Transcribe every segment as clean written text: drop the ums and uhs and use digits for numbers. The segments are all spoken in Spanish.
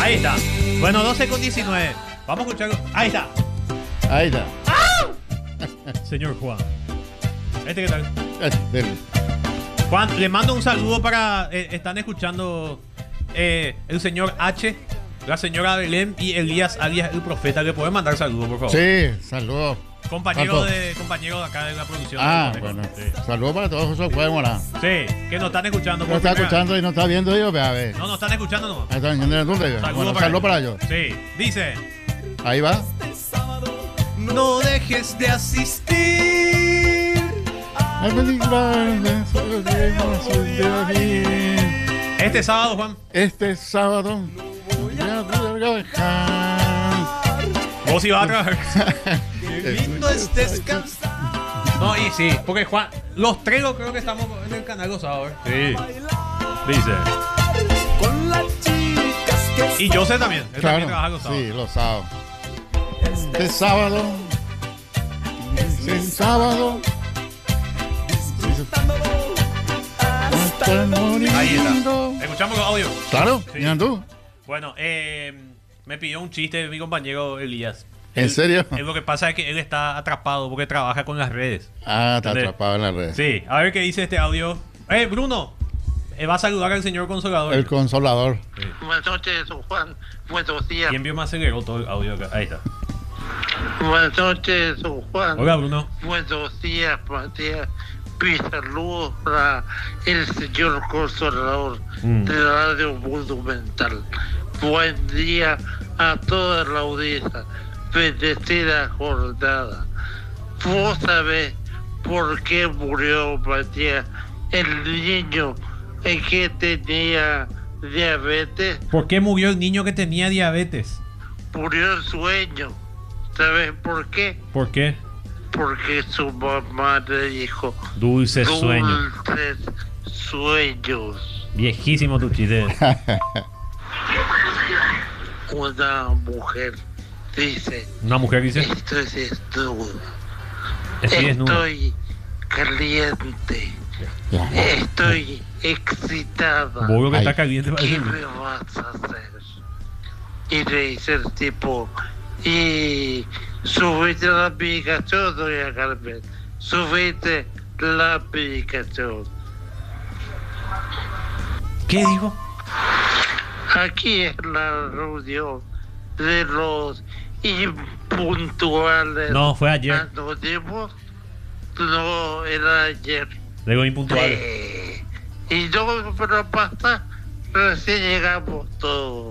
Ahí está. Bueno, 12:19. Vamos a escuchar. Ahí está. Ahí está. Señor Juan. ¿Qué tal? Dele. Juan, le mando un saludo para... están escuchando el señor H, la señora Belén y Elías alias el profeta. ¿Le pueden mandar saludos, por favor? Sí, saludos. Compañero de acá de la producción. Bueno. Sí. Saludos para todos esos pueden morar. Sí, que nos están escuchando. No está escuchando y no está viendo yo, a ver. No, nos están escuchando, no. Ahí está, ¿dónde? Bueno, saludos para ellos. Sí, dice... Ahí va. No dejes de asistir. Este sábado, Juan. Este sábado. Vos ibas a trabajar. Qué lindo es descansar. No, y sí, porque Juan, los tres creo que estamos en el canal los sábados. Sí. Dice. Y yo sé también. Él también trabaja los sábados. Sí, los sábados. Este sábado. Este sábado. Ahí está. Escuchamos los audios. Claro, sí. Mira tú. Bueno, me pidió un chiste mi compañero Elías. ¿En serio? Lo que pasa es que él está atrapado porque trabaja con las redes. Ah, está atrapado en las redes. Sí, a ver qué dice este audio. Bruno, va a saludar al señor Consolador. El Consolador. Sí. Buenas noches, don Juan. Buenos días. ¿Quién vio más aceleró todo el audio acá? Ahí está. Buenas noches, don Juan. Hola, Bruno. Buenos días, Matías. Mi saludo para el señor Consolador de Radio Monumental. Buen día a toda la audiencia. Bendecida jornada. ¿Vos sabés por qué murió Matías, el niño que tenía diabetes? ¿Por qué murió el niño que tenía diabetes? Murió en sueño. ¿Sabes por qué? ¿Por qué? Porque su mamá le dijo Dulces sueños. Dulces sueños. Viejísimo tu chiste. Una mujer dice. Una mujer dice. Estoy desnudo. Estoy desnudo. Estoy caliente. Estoy excitada. Obvio que está caliente. ¿Qué me vas a hacer? Y le dice el tipo. Y subiste la aplicación, doña Carmen. Subiste la aplicación. ¿Qué dijo? Aquí es la reunión de los impuntuales. No, fue ayer. Anónimos. No, era ayer. Luego impuntual. Y yo, pero pasa, recién llegamos todos.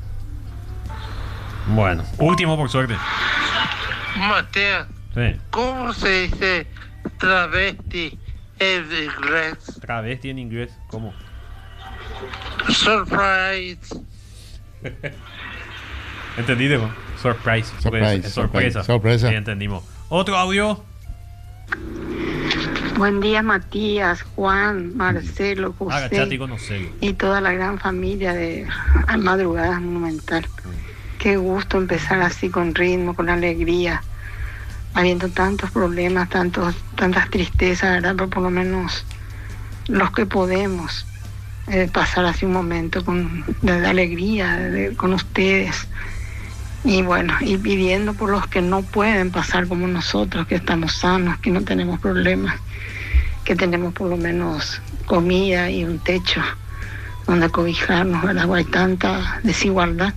Bueno, último por suerte. Matías, Sí. ¿cómo se dice travesti en inglés? Travesti en inglés, ¿cómo? Surprise. ¿Entendí, Dejo? Surprise. Es sorpresa. Sorpresa. Sí, entendimos. Otro audio. Buen día, Matías, Juan, Marcelo, José Agachate y conocerlo. y toda la gran familia de Madrugadas Monumental. Qué gusto empezar así con ritmo, con alegría, habiendo tantos problemas, tantas tristezas, ¿verdad? Pero por lo menos los que podemos pasar así un momento de alegría con ustedes. Y bueno, y pidiendo por los que no pueden pasar como nosotros, que estamos sanos, que no tenemos problemas, que tenemos por lo menos comida y un techo donde cobijarnos, ¿verdad? Hay tanta desigualdad.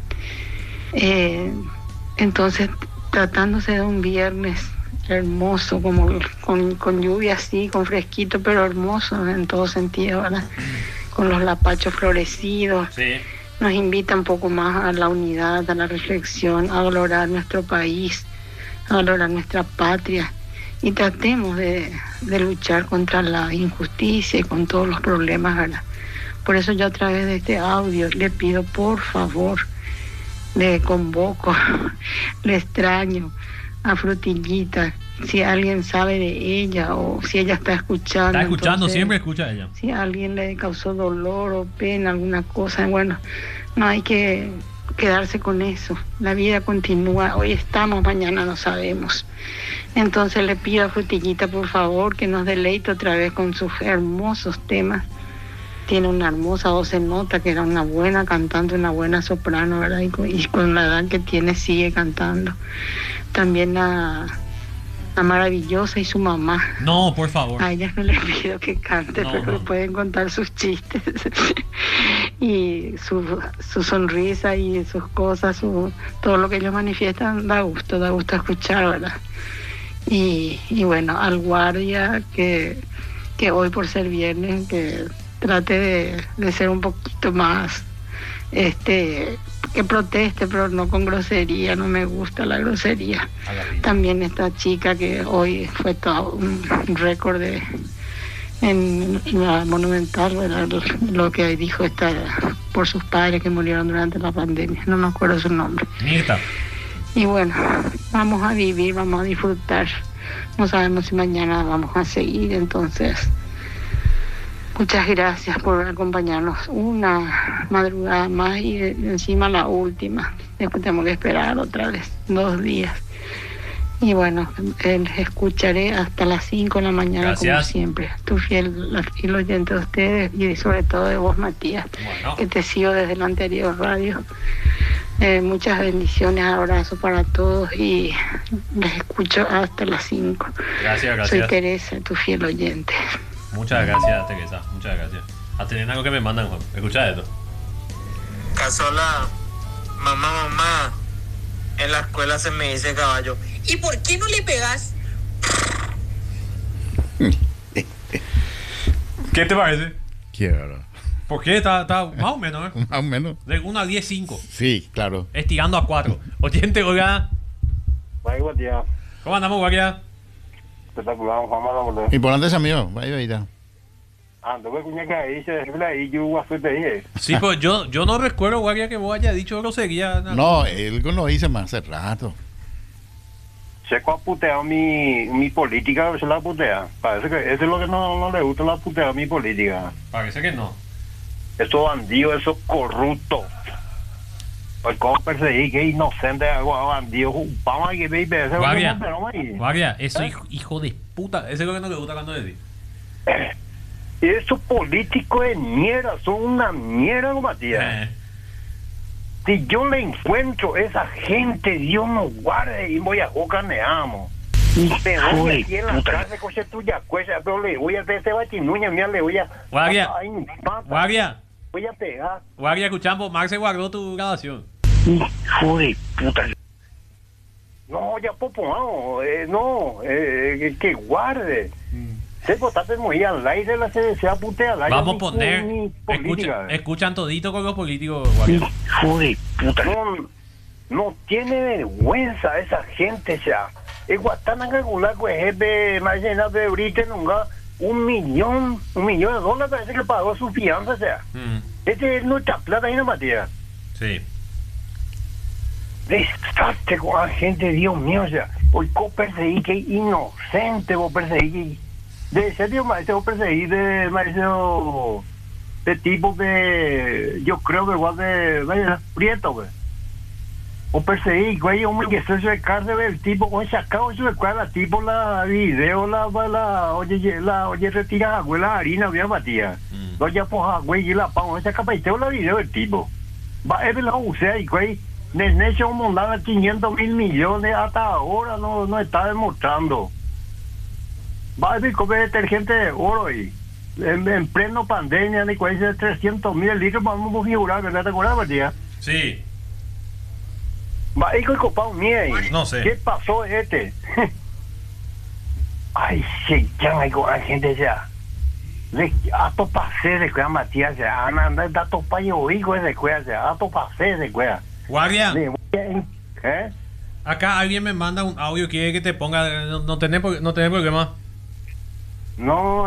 Entonces, tratándose de un viernes hermoso, como con lluvia así, con fresquito, pero hermoso en todo sentido, ¿verdad? Con los lapachos florecidos. Sí. Nos invita un poco más a la unidad, a la reflexión, a valorar nuestro país, a valorar nuestra patria, y tratemos de luchar contra la injusticia y con todos los problemas, ¿verdad? Por eso yo a través de este audio le pido, por favor, le convoco, le extraño a Frutillita, si alguien sabe de ella o si ella está escuchando. Está escuchando, entonces, siempre escucha a ella. Si a alguien le causó dolor o pena, alguna cosa, bueno, no hay que quedarse con eso. La vida continúa, hoy estamos, mañana no sabemos. Entonces le pido a Frutillita, por favor, que nos deleite otra vez con sus hermosos temas tiene una hermosa voz, se nota que era una buena cantante, una buena soprano, ¿verdad? Y con la edad que tiene sigue cantando. También la maravillosa y su mamá. No, por favor. A ellas no les pido que cante, pero pueden contar sus chistes y su sonrisa y sus cosas, todo lo que ellos manifiestan da gusto escuchar, ¿verdad? Y bueno, al guardia que hoy por ser viernes, que trate de ser un poquito más, que proteste, pero no con grosería, no me gusta la grosería. También esta chica que hoy fue todo un récord en la Monumental, ¿verdad? Lo que dijo por sus padres que murieron durante la pandemia, no me acuerdo su nombre. Mirta. Y bueno, vamos a vivir, vamos a disfrutar, no sabemos si mañana vamos a seguir, entonces muchas gracias por acompañarnos una madrugada más y encima la última. Después tenemos que esperar otra vez 2 días. Y bueno, les escucaré hasta las 5 de la mañana. Gracias. Como siempre. Tu fiel oyente de ustedes y sobre todo de vos, Matías, que te sigo desde la anterior radio. Muchas bendiciones, abrazos para todos y les escucho hasta las 5. Gracias. Soy Teresa, tu fiel oyente. Muchas gracias, Teresa. Muchas gracias. A tener algo que me mandan, Juan. Escucha esto. Casola, mamá, en la escuela se me dice caballo. ¿Y por qué no le pegas? ¿Qué te parece? Quiero. ¿Por qué? Está más o menos, ¿eh? Más o menos. De 1 a 10, 5. Sí, claro. Estirando a 4. Oyente, oiga. Buen día. ¿Cómo andamos, guardia? Espectacular, Juan Manuel. Importante, amigo. Vaya, ahí. Ando con que ahí se desvela ahí yo a suerte ahí. Sí, pues yo no recuerdo, guardia, que vos hayas dicho grosería. No, él lo hice más hace rato. Checo ha puteado mi política, se la putea. Parece que eso es lo que no le gusta, la putea mi política. Parece que no. Esos bandidos, esos corruptos. Pues cómo perseguir que inocente bandidos. Vamos a que ve Guardia, eso hijo de puta. Eso es lo que no le gusta cuando decís. Esos políticos de mierda son una mierda, Matías. Si yo le encuentro esa gente, Dios nos guarde y voy a caneamos. Me voy aquí en la casa, coche tuya, pero le voy a hacer este batinuña, mira, le voy a... Guardia. Voy a pegar. Guardia, escuchamos, Marx se guardó tu grabación. Hijo de puta. No, ya popomado, que guarde. Se votaste muy al aire, se apuntea al aire. Vamos a poner, escuchan todito con los políticos, guardia. Hijo de puta. No tiene vergüenza esa gente, ya. Es guatana regular, pues, jefe, más llena de ahorita, nunca. $1 millón de dólares parece que pagó su fianza, o sea. Este es nuestra plata ahí, ¿no, Matías? Sí. Desastre con la gente, Dios mío, o sea. Hoy vos perseguís que inocente, vos perseguís. De serio, maestro, vos perseguís de tipo que yo creo que igual de Prieto, güey. O perseguí, güey, un ministerio de cárcel, el tipo, con sacado eso de cuadra, tipo la video, oye, retira, güey, la harina, bien batida. Oye, pues, güey, y la pongo, esa capiteo la video del tipo. Va, él la usé, y güey, desde ese montada 500,000 millones, hasta ahora no está demostrando. Va, él come detergente de oro, y en pleno pandemia, ni cuál dice 300,000 litros, vamos a figurar, ¿verdad? ¿Te acuerdas, batida? Sí. Va, hijo de copado mío, no sé. ¿Qué pasó Ay, se llama con la gente ya. A to pasé de cueva Matías ya. Anda, da to payo hijo de cueva ya. A to pasé de cueva. Guardia. Acá alguien me manda un audio, quiere que te ponga. No tenés problema. No,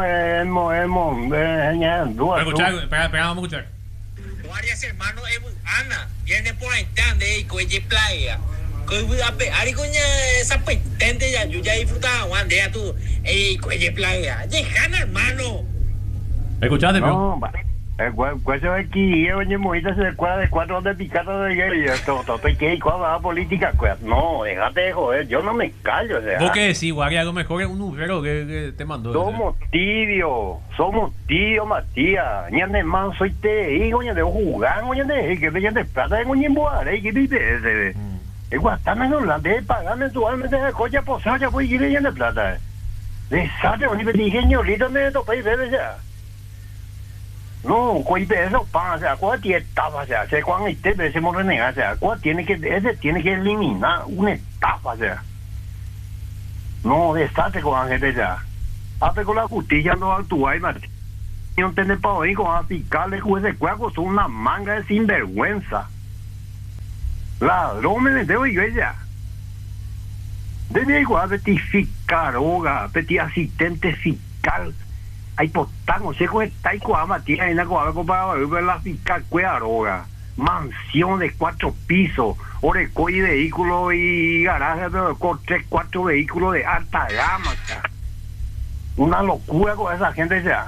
espera, vamos a escuchar. Guardias hermano Ana viene por ahí de coche playa coña esa petente ya yo ya disfrutaba guandea tú coche playa dejana hermano. ¿Escuchaste? No, Eso aquí, oye, mojita se cuadra de 4 de picata de y esto, ¿qué? ¿Cuál va la política? No, déjate de joder, yo no me callo, o sea. ¿Vos qué decís, Guardia? A lo mejor es un ujero que te mandó. Somos tibios, Matías. Ñande man, soy te, hijo, ñande jugando, ñande, que ñande plata de ñemboare, que vive ese. Es guastame no la de pagar mensualmente de coche posada, ya voy a ir ñande plata. Desastre, ni me dije, señorito, me topé y bebe ya. No, coi eso pasa, o sea, ¿cuál tiene etapa? O sea, cuando este se renegar, o sea, ¿cuál tiene que, ese tiene que eliminar una etapa, o sea. No, desastre con la gente ya. Hace con la justicia no actúa y Martín. No tiene para oír con a picarle con ese cuerpo, son una manga de sinvergüenza. Ladrón me metió y yo ya. Debe igual Betty fiscal, Betty asistente fiscal. Hay potango, se con esta y con Matías en la coada para ver la fiscal cuearoga. Mansión de 4 pisos, oreco y vehículo y garaje con 3, 4 vehículos de alta gama, ya. Una locura con esa gente ya.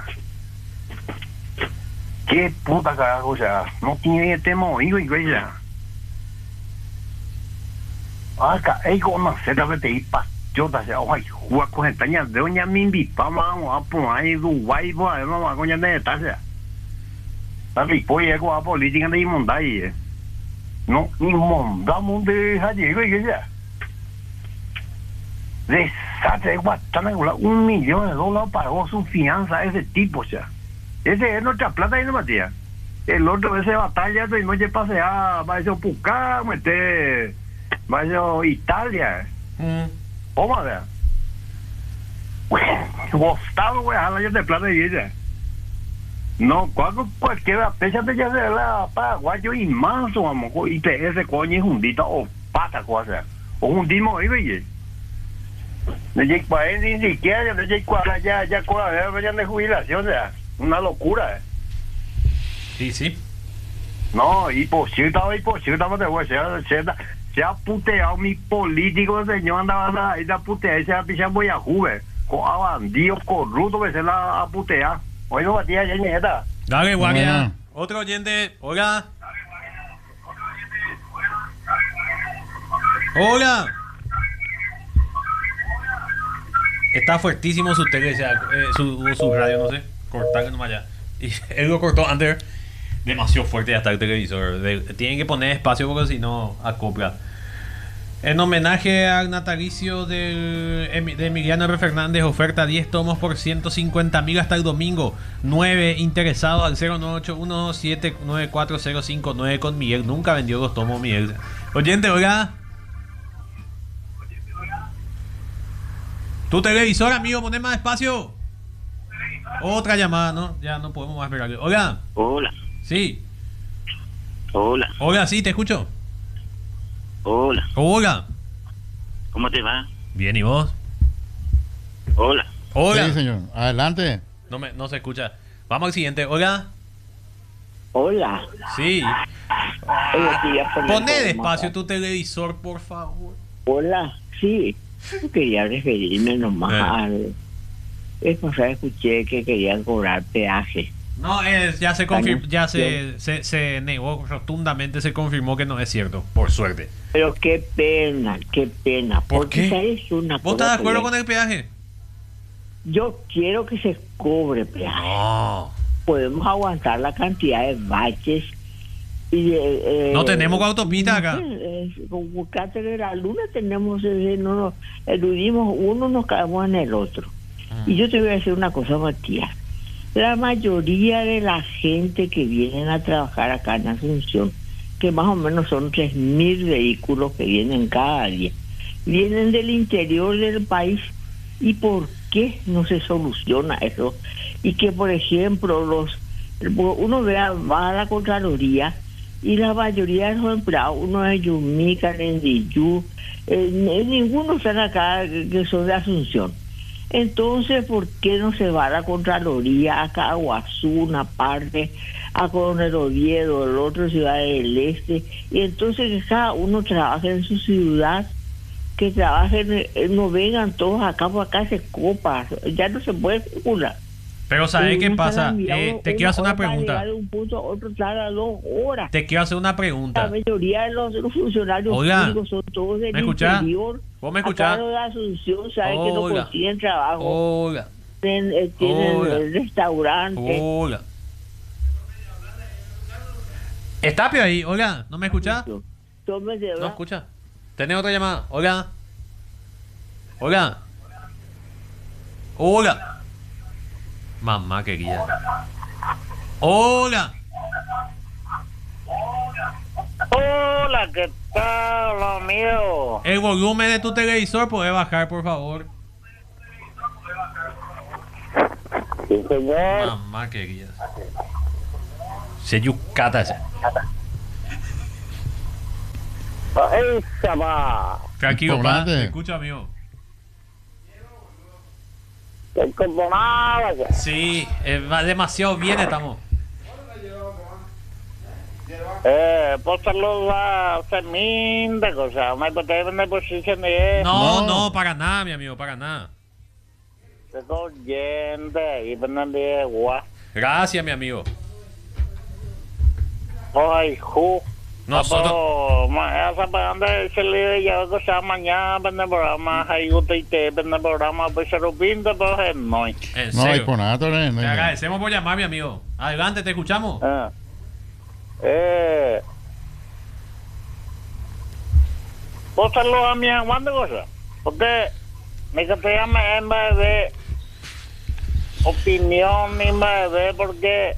Qué puta carajo, ya. No tiene este movido y ya. Acá, hay como una seta de te pachota, ya. Ay, juega con esta ña de doña Mimbi, vamos a poner ahí Dubái, vamos a coñar de esta, ya. La ripolla con la política de inmundaje, no, inmundamos de Jalleco y ya. Desastre de Guatana, $1 millón pagó su fianza a ese tipo, ya. Ese es nuestra plata y no Matías. El otro ese batalla de noche pasea, va a ser Pucá, va a ser Italia. ¿Cómo a ver? Gostado, güey, a la de plata y ella. No, cualquier fecha de ya de la paraguayo y manso, vamos, y ese coño es hundita o pata, cosa. O hundimos ahí, güey. No llegué para él ni siquiera, no llegué para ya de jubilación, o sea, una locura. Sí, sí. No, imposible, te voy a decir, se ha puteado mi político, señor, andaba ahí a putear, se ha pichado voy a juve, con bandidos corruptos que se la ha puteado. Hoy no batía ya nieta. Dale, Guardia. Otro oyente, hola. Hola. Está fuertísimo su tele, su radio, no sé. Cortarle nomás ya. Y él lo cortó antes. Demasiado fuerte ya está el televisor. Tienen que poner espacio porque si no acopla. En homenaje al natalicio de Emiliano R. Fernández, oferta 10 tomos por 150.000 hasta el domingo. 9 interesados al 0981-794-059 con Miguel. Nunca vendió 2 tomos, Miguel. Oyente, hola. Tu televisor, amigo, poné más espacio. Otra llamada, ¿no? Ya no podemos más esperar. Hola. Hola. Sí. Hola. Hola, sí, te escucho. Hola. Hola. ¿Cómo te va? Bien, ¿y vos? Hola. Hola. Sí, señor. Adelante. No se escucha. Vamos al siguiente. Hola. Hola. Sí. Poné Poné despacio tu televisor, por favor. Hola. Sí. Yo quería referirme nomás al... Es pasado escuché que querían cobrar peaje. No, ya se confirmó, ya se negó rotundamente, se confirmó que no es cierto, por suerte. Pero qué pena. ¿Por qué? ¿Sabes una ¿Vos estás de acuerdo con el peaje? Yo quiero que se cobre peaje. No. Podemos aguantar la cantidad de baches y no tenemos autopista acá. Con cátedra de la luna tenemos, no nos eludimos uno, nos caemos en el otro. Y yo te voy a decir una cosa, Matías. La mayoría de la gente que vienen a trabajar acá en Asunción, que más o menos son 3.000 vehículos que vienen cada día, vienen del interior del país. ¿Y por qué no se soluciona eso? Y que, por ejemplo, uno va a la Contraloría y la mayoría de los empleados, uno es Yumica, Nendiyú, ninguno están acá que son de Asunción. Entonces, ¿por qué no se va a la Contraloría a Caguazú, una parte, a Coronel Oviedo, el otro Ciudad del Este? Y entonces que cada uno trabaje en su ciudad, que trabajen, no vengan todos acá, por acá se copa, ya no se puede circular. Pero ¿sabes qué pasa? Te quiero hacer una Para pregunta. llegar de un punto a otro tarda 2 horas. Te quiero hacer una pregunta. La mayoría de los funcionarios Hola. públicos son todos del ¿Me escuchás? interior. ¿Vos me Acá escuchás? los de Asunción saben que no Hola. consiguen trabajo. Hola. Tienen Hola. restaurantes. Hola. ¿Está Pio ahí? Hola. ¿No me escuchás? Tómese, No ¿verdad? escucha. ¿Tenés otra llamada? Hola. Hola. Hola. Mamá querida. Hola. Hola, ¿qué tal, amigo? El volumen de tu televisor puede bajar, por favor. Sí, señor. Mamá querida. Se yucata ese. Ay, chama. Tranquilo, pa. Importante. Te escucho, amigo. Qué como nada, ya. Sí, va demasiado bien estamos. Por saludar a Fermín, de cosas. Me puede vender posición de No, No. no, para nada, mi amigo, para nada. oyente y vender de agua. Gracias, mi amigo. Ay, ju. Nosotros... Esa banda se le lleva cosas mañana, vender programa, hay UTT, vender programa, pues se lo pinta, pues no. En No hay serio. por nada, Torres. Te agradecemos por llamar, mi amigo. Adelante, te escuchamos. Vos saludas a mi Juan de cosas, porque me que te llama en vez de opinión, en vez de porque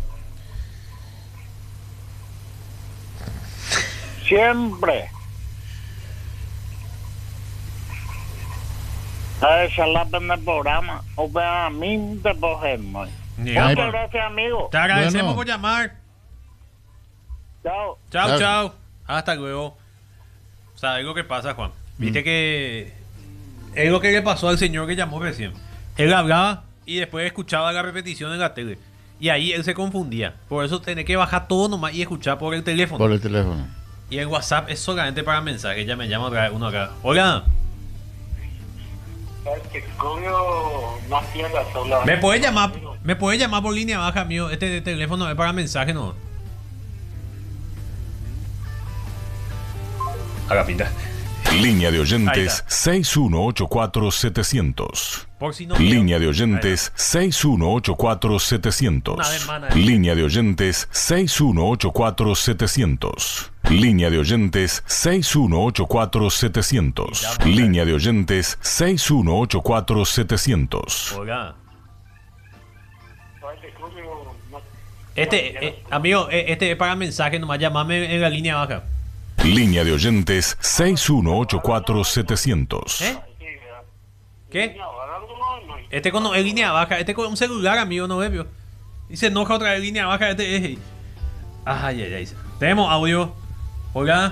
siempre a esa la pena el programa, o sea, a mí te cogemos. Digamos. Muchas gracias, amigo. Te agradecemos Bueno. por llamar. Chao. Chao, Chao. chao. Hasta luego. ¿Sabes lo que pasa, Juan? Viste que es lo que le pasó al señor que llamó recién. Él hablaba y después escuchaba la repetición en la tele. Y ahí él se confundía. Por eso tenés que bajar todo nomás y escuchar por el teléfono. Por el teléfono. Y el WhatsApp es solamente para mensajes. Ya me llama otra vez uno acá. Hola. ¿Me puede llamar por línea baja, mío? Este teléfono es para mensaje, ¿no? Haga pinta. Línea de Ahí oyentes está. 6184-700. Por si no. Línea de oyentes 6184-700. Una vez más, Línea de oyentes 6184-700. Línea de oyentes 6184-700. Línea de oyentes 6184-700. Hola. Amigo, este es para mensaje, nomás llamame en la línea baja. Línea de oyentes 6184-700. ¿Eh? ¿Qué? Este con es línea baja, este con un celular, amigo, no ve, vio. Y se enoja otra vez línea baja, este es. Ay, ay, ay. Tenemos audio. Hola.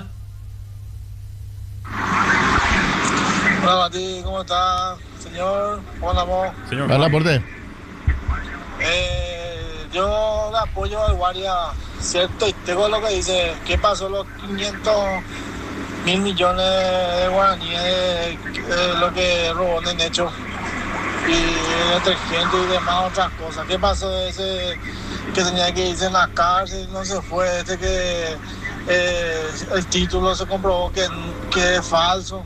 Hola Mati, ¿cómo estás? Señor, hola amor. Señor. Hola, Porte. Yo le apoyo al Guardia, cierto, y tengo lo que dice, ¿qué pasó los 500.000 millones de guaraníes de lo que robó Nenecho? Y detergente y demás otras cosas. ¿Qué pasó de ese que tenía que irse en la cárcel, no se fue? Que el título se comprobó que es falso.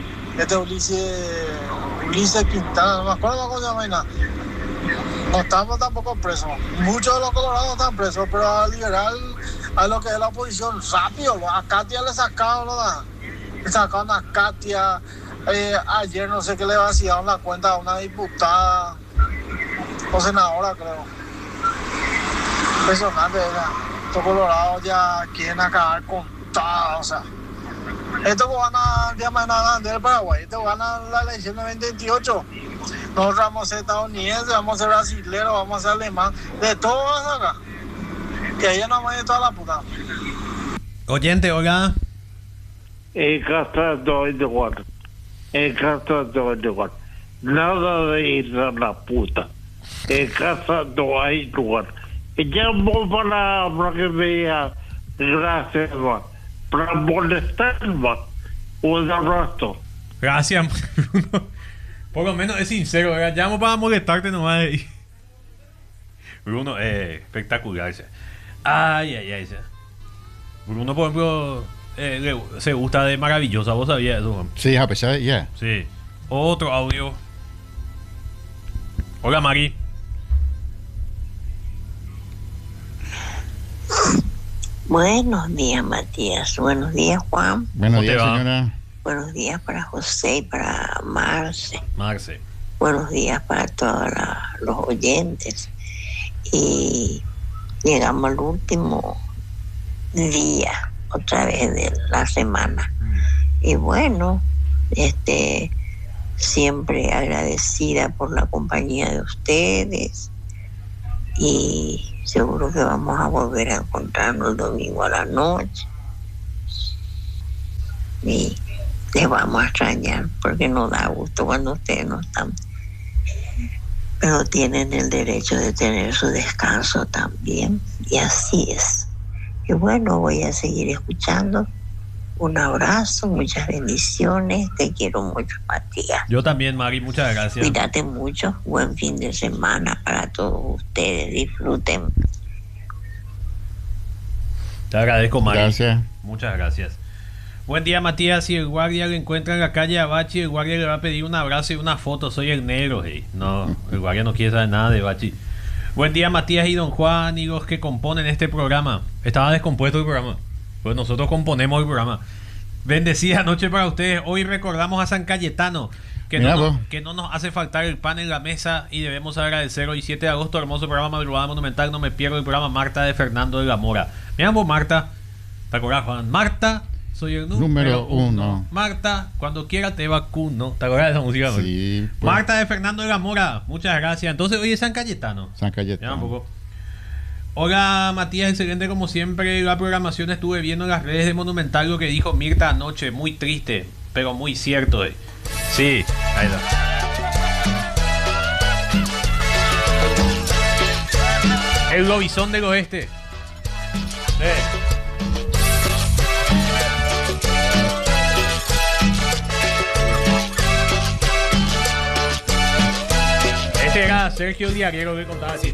Ulises Quintana, no me acuerdo cómo se llama nada. No estamos tampoco presos. Muchos de los colorados están presos, pero a liberal, a lo que es la oposición, rápido. A Katia le sacaron, ¿no? Le sacaron a Katia. Ayer no sé qué le vaciaron la cuenta a una diputada o senadora, creo. Impresionante, ¿verdad? Estos colorados ya quieren acabar con todo, o sea. Estos van a ganar el Paraguay, estos ganan la elección de 2028. Nosotros vamos a ser estadounidenses, vamos a ser brasileños, vamos a ser alemán, de todo vamos a sacar. Que ahí no me de toda la puta. Oyente, hola. Casa 2 de Guardia. Casa 2 de Guardia. Nada de ir a la puta. Casa 2 hay lugar. Llamo para que vea, gracias, man. Para molestar, man. Un abrazo. Gracias, Bruno. Por lo menos es sincero, ¿verdad? Llamo para molestarte nomás. Bruno, espectacular. Ese. Ay. Bruno, por ejemplo, se gusta de Maravillosa. ¿Vos sabías eso? Sí, a pesar de ya. Sí. Otro audio. Hola, Mari. Buenos días, Matías. Buenos días, Juan. Buenos ¿Cómo te días, va? señora. Buenos días para José y para Marce. Marce. Buenos días para todos los oyentes. Y llegamos al último día, otra vez de la semana. Y bueno, siempre agradecida por la compañía de ustedes. Y seguro que vamos a volver a encontrarnos el domingo a la noche. Y les vamos a extrañar porque nos da gusto cuando ustedes no están. Pero tienen el derecho de tener su descanso también. Y así es. Y bueno, voy a seguir escuchando. Un abrazo, muchas bendiciones. Te quiero mucho, Matías. Yo también, Mari, muchas gracias. Cuídate mucho. Buen fin de semana para todos ustedes. Disfruten. Te agradezco, Mari. Gracias. Muchas gracias. Buen día, Matías. Si el guardia lo encuentra en la calle a Bachi, el guardia le va a pedir un abrazo y una foto. Soy el negro, hey. No, el guardia no quiere saber nada de Bachi. Buen día, Matías y don Juan y los que componen este programa. Estaba descompuesto el programa. Pues nosotros componemos el programa. Bendecida noche para ustedes. Hoy recordamos a San Cayetano, que no nos hace faltar el pan en la mesa y debemos agradecer hoy 7 de agosto, hermoso programa Madrugada Monumental. No me pierdo el programa Marta de Fernando de la Mora. Mira vos, Marta. ¿Te acordás, Juan? Marta, soy el número 1. Marta, cuando quiera te vacuno. ¿Te acordás de esa música? Sí. Pues. Marta de Fernando de la Mora. Muchas gracias. Entonces hoy es San Cayetano. San Cayetano. Ya un poco. Hola, Matías, excelente como siempre la programación. Estuve viendo en las redes de Monumental lo que dijo Mirta anoche, muy triste, pero muy cierto. Sí, ahí está. El lobizón del oeste. Este era Sergio Diariero que contaba así.